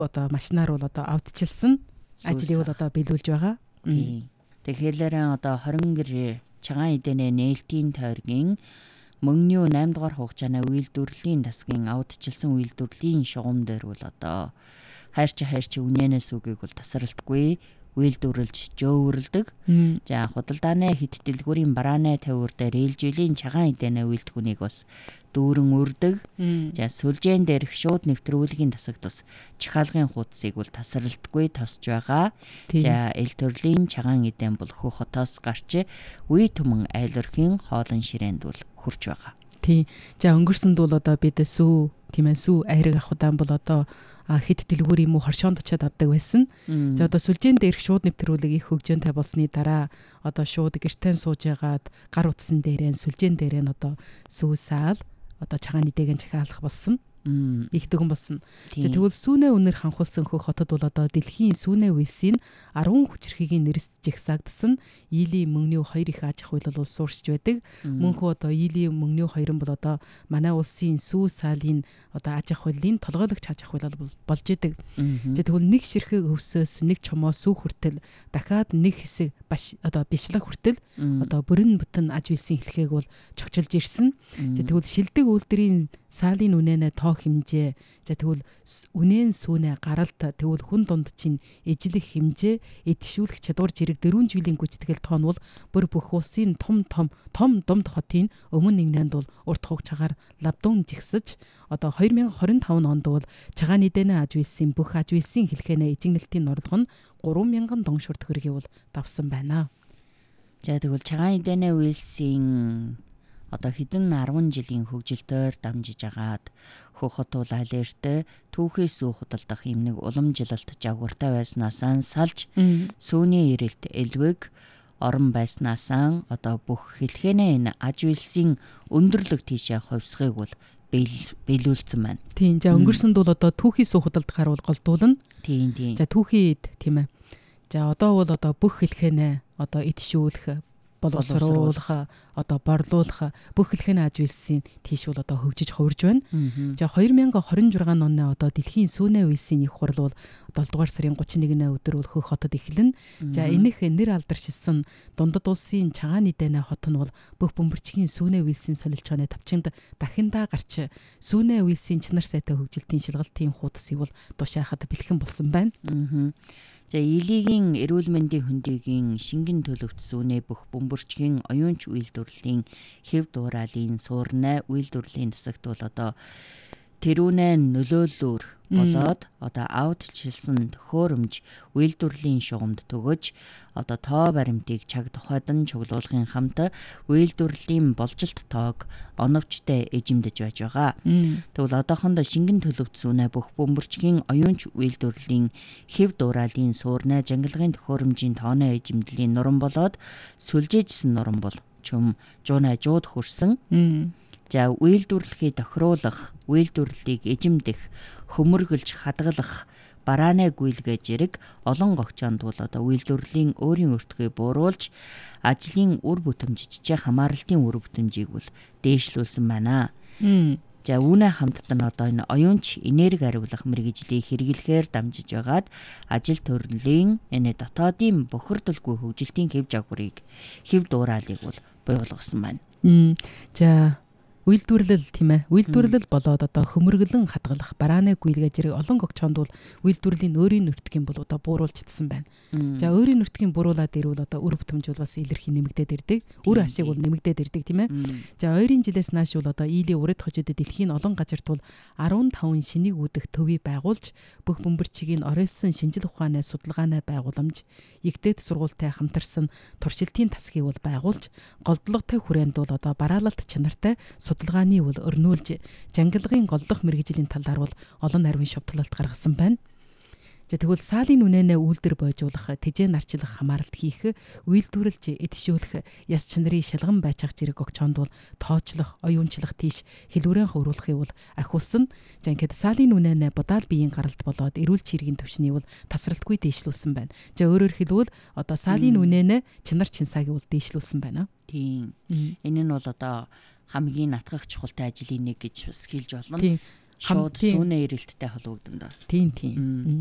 одоо машинаар бол одоо авдчилсан ажлыг бол одоо биелүүлж байгаа. Тэгэхээр одоо 20 гэр цагаан эдэний нээлтийн тойргийн мөнгөний 8 дугаар хугацааны үйлдвэрлэлийн тасгийн авдчилсан үйлдвэрлэлийн шугам дээр бол одоо хайрч үнэнээс үгийг бол тасралтгүй үйлдвэрлэж жөөвөрлөдөг. За худалдааны хэд дэлгүүрийн барааны тавиур дээр ээлжилийн цагаан эдэний үйлдвэрлэнийг бас дүүрэн үрдэг. За сүлжээн дээрх шууд нэвтрүүлгийн тасагт бас чихаалгын хуудсыг бол тасралтгүй тосж байгаа. За эл төрлийн цагаан эдэн бол хөх хотоос гарч үе түмэн айл өрхийн хоолн ширээнд бол хүрч байгаа. Тийм. За өнгөрсөнд бол одоо бид сүү тийм ээ сүү айраг ах удаан бол одоо хэд дэлгүүр юм уу хоршоонд очиад авдаг байсан. За одоо сүлжээн дээрх шууд нэвтрүүлэг их хөгжөөнтэй болсны дараа одоо шууд гэртэн сууж ягаад гар утсан дээрээ сүлжээн дээрээ одоо сүү саал одоо цагаан эдээгэн захиалах болсон. Их дэгэн болсон. За тэгвэл сүүнээ үнэр ханхуулсан хөх хотод бол одоо дэлхийн сүүнээ үйлсийн 10 хүчирхгийн нэрс жигсаагдсан ийлийн мөнгөний 2 их аж ахуй бол сууршиж байдаг. Мөнхөө одоо ийлийн мөнгөний 2 бол одоо манай улсын сүү саалын одоо аж ахуйлын толгойлогч аж ахуй болж идэг. За тэгвэл нэг ширхэг өвсөөс нэг чомоо сүү хүртэл дахиад нэг хэсэг одоо бишлэг хүртэл одоо бүрэн бүтэн аж үйлсийн хэлхээг бол чогчилж ирсэн. За тэгвэл шилдэг үйлдвэрийн саалын үнэнэ тоо хэмжээ. За тэгвэл үнэн сүүнэ гаралт тэгвэл хүн дунд чинь ижлэх хэмжээ эдшүүлэх чадвар зэрэг 4 жилийн гүйцэтгэл тоон бол бүр бүх улсын том думд хотын өмнө нэгнэнд бол урт хугацаагаар лавдун жигсэж одоо 2025 онд бол цагаан эдэний аж үйлсийн бүх аж үйлсийн хэлхэнэ эзэгнэлтийн орлого нь 3000 доншур төгрөгийг бол давсан байна. За тэгвэл цагаан эдэний үйлсийн одоо хэдэн 10 жилийн хөгжилтөөр дамжиж агаад хөх хотууд алерт түүхээс үү худалдах юм нэг уламжилалт жагвартай байснаасаа салж сүүний ирэлт элвэг орон байснаасаа одоо бүх хэлхэнэ энэ аж үйлсийн өндөрлөг тийшээ ховсхыг бол биелүүлсэн байна. Тийм. За өнгөрсөнд бол одоо түүхээс үү худалдахаар бол голдуулна. Тийм. За түүхийд тийм ээ. За одоо бол одоо бүх хэлхэнэ одоо эдшүүлэх боловсруулах одоо борлуулах бүх хэлхэнэ аж үйлсийн тийш бол одоо хөгжиж хувирж байна. За 2026 оны одоо дэлхийн сүүнэ үйлсийн их хурал бол 7 дугаар сарын 31-ний өдөр бол хөх хотод эхэлнэ. За энэх нэр алдаршилсан дундад улсын цагаан эдэний хот нь бол бүх бөмбөрчгийн сүүнэ үйлсийн солилцооны тавчинд дахиндаа гарч сүүнэ үйлсийн чанар сайтай хөгжилтийн шалгалтын хуудсыг бол тушаахад бэлхэн болсон байна. За Илигийн эрүүл мэндийн хөндийгийн шингэн төлөвт сүүнэ бүх бөмбөрчгийн оюунч үйлдвэрлэлийн хэв дуурайлын суурнаа үйлдвэрлэлийн тасагт бол одоо тэрүүнээ нөлөөллөөр болоод одоо аудчилсан төхөөрөмж үйлдвэрлэлийн шугамд төгөж одоо тоо баримтыг чаг тухайдан чуглуулахын хамт үйлдвэрлэлийн болжилт тоог оновчтой эжимдэж байж байгаа. Тэгвэл одоохондоо шингэн төлөвт сүүнэ бүх бөмбөрчгийн оюунч үйлдвэрлэлийн хэв дуурайлын суурнаа жангилгын төхөөрөмжийн тооны эжимдлийн нуран болоод сүлжээжсэн нуран бол чөм жуунай жууд хүрсэн. За үйлдвэрлэхийг тохируулах, үйлдвэрлэлийг эжимдэх, хөмөргөлж хадгалах, барааны гүйлгээ зэрэг олон гогчоонд бол одоо үйлдвэрлэлийн өөрийн өртгөө бууруулж ажлын үр бүтэмж жижиг хамааралтын үр бүтэмжийг бол дээшлүүлсэн байна. За үүнээ хамтдаа нь одоо энэ оюунч энерги хариулах мэргэжлийг хэрэглэхээр дамжиж байгаад ажил төрлийн энэ дотоодын бохирдолгүй хөгжилтийн хэв жагварыг хэв дуурайлыг бол бий болгосон байна. За үйлдвэрлэл тийм ээ. Үйлдвэрлэл болоод одоо хөмөргөлөн хадгалах, барааны гүйлгээ зэрэг олон гогчоонд бол үйлдвэрлэлийн өөрийн нөртгийн бол одоо бууруулж чадсан байна. За өөрийн нөртгийн бууруулаад ирвэл одоо үр бүтэмж бол бас илэрхий нэмэгдээд ирдэг. Үр ашиг бол нэмэгдээд ирдэг тийм ээ. За ойрын жилээс нааш бол одоо ийлийн урд хожид дэлхийн олон газарт бол 15 шинийг үүдэх төвийг байгуулж бүх бөмбөрчгийг оройсон шинжил ухааны судалгааны байгууламж, эгдээд сургуультай хамтарсан туршилтын тасгийг бол байгуулж голдлоготой хүрээнд бол одоо бараалалт чанартай судалгааны бол өрнүүлж жангилгын голлох мэргэжлийн талаар бол олон нарийн шовтлолт гаргасан байна. За тэгвэл саалын үнэнэ үйлдвэр бойжуулах, тэжээ нарчлах, хамааралт хийх, үйлдвэрлэж эдшүүлэх, яс чанарын шалган байцаах зэрэг гогчоонд бол тоочлох, оюунчлах тийш хэлбэрэн хөврүүлэхийг бол ахиулсан. За ингээд саалын үнэнэ бодал биеийн гаралт болоод эрүүл чиргийн төвшнийг бол тасралтгүй дээшлүүлсэн байна. За өөрөөр хэлбэл одоо саалын үнэнэ чанар чинсааг бол дээшлүүлсэн байна. Тийм. Энэ нь бол одоо хамгийн натгах чухалтай ажлын нэг гэж бас хэлж болно. шууд сүүнэ ирэлттэй холбогдсон доо. Тийм.